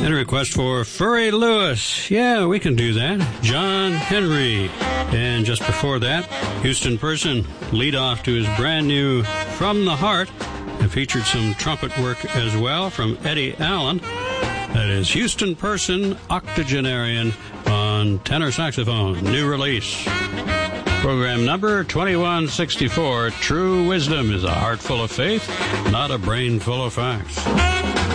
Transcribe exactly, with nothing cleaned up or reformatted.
And a request for Furry Lewis. Yeah, we can do that. John Henry. And just before that, Houston Person, lead off to his brand new From the Heart. It featured some trumpet work as well from Eddie Allen. That is Houston Person, octogenarian on tenor saxophone. New release. Program number twenty-one sixty-four. True wisdom is a heart full of faith, not a brain full of facts.